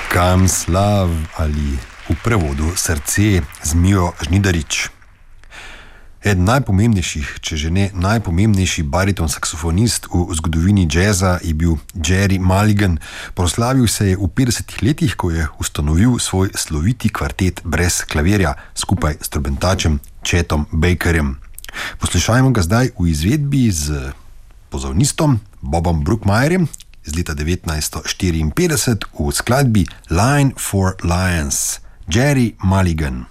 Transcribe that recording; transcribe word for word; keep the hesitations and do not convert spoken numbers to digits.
Comes Love ali v prevodu Srce z Mijo Žnidarič. Eden najpomembnejših, če že ne najpomembnejši bariton saksofonist v zgodovini jazza je bil Gerry Mulligan. Proslavil se je v petdesetih letih, ko je ustanovil svoj sloviti kvartet brez klavirja skupaj s trobentačem Chetom Bakerjem. Poslušajmo ga zdaj v izvedbi z pozavnistom Bobom Brookmeyerjem z leta devetnajststo štiriinpetdeset v skladbi Line for Lions. Gerry Mulligan.